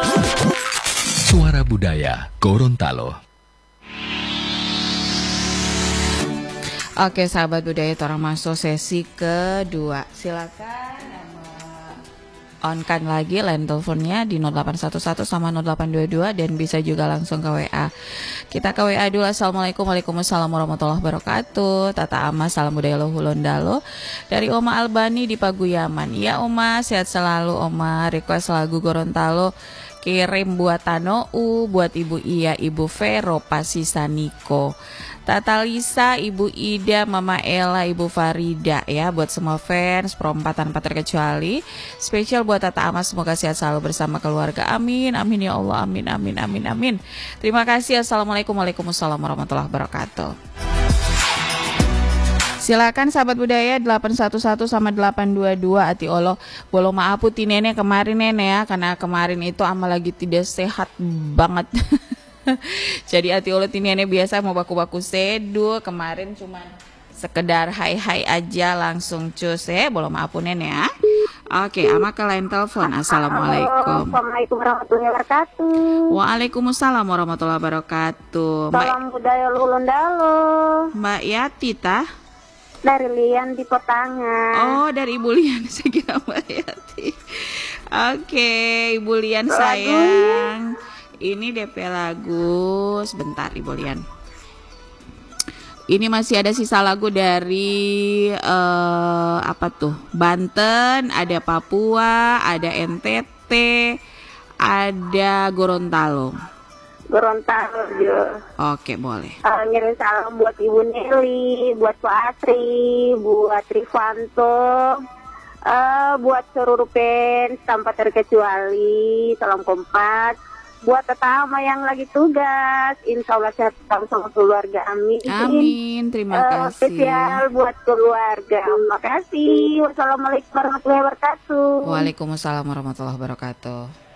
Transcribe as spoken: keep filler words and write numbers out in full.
Suara Budaya Gorontalo. Oke sahabat budaya, orang masuk sesi kedua. Silakan on kan lagi line teleponnya di nol delapan satu satu sama nol delapan dua dua dan bisa juga langsung ke W A. Kita ke W A dulu. Assalamualaikum, waalaikumsalam warahmatullahi wabarakatuh. Tata Ama, salam budaya Lohulondalo dari Oma Albani di Paguyaman. Ya Oma, sehat selalu Oma. Request lagu Gorontalo kirim buat Tanou, buat Ibu Iya, Ibu Vero, Pasisa Niko, Tata Lisa, Ibu Ida, Mama Ella, Ibu Farida ya, buat semua fans perempat tanpa terkecuali. Spesial buat Tata Ama, semoga sehat selalu bersama keluarga. Amin, amin ya Allah, amin, amin, amin, amin. Terima kasih. Assalamualaikum, waalaikumsalam warahmatullahi wabarakatuh. Silakan sahabat budaya delapan satu satu sama delapan dua dua. Ati Allah, bolo maapu ti nenek kemarin nenek ya, karena kemarin itu ama lagi tidak sehat banget. Jadi ati Allah ti nenek biasa mau baku-baku seduh, kemarin cuman sekedar hai-hai aja langsung cus ya, bolo maapu nenek ya. Oke, ama ke line telepon. Assalamualaikum. Assalamualaikum warahmatullahi wabarakatuh. Waalaikumsalam warahmatullahi wabarakatuh. Salam budaya Lohulondalo. Mbak Yati tah? Dari Lian di Potangan. Oh, dari Ibu Lian, saya kira Mbak Yati. Oke, Ibu Lian Lagunya. sayang. Ini D P lagu. Sebentar Ibu Lian. Ini masih ada sisa lagu dari uh, apa tuh? Banten, ada Papua, ada N T T, ada Gorontalo. Gorontalo juga. Oke, boleh. Uh, ngirim salam buat Ibu Nelly, buat Pak Atri, buat Trivanto, uh, buat seluruh fans tanpa terkecuali. Salam kompak. Buat tetama yang lagi tugas, insya Allah sehat sama keluarga. Amin. Amin. Terima Uh, kasih. spesial buat keluarga. Terima kasih. Wassalamualaikum warahmatullahi wabarakatuh. Waalaikumsalam warahmatullahi wabarakatuh.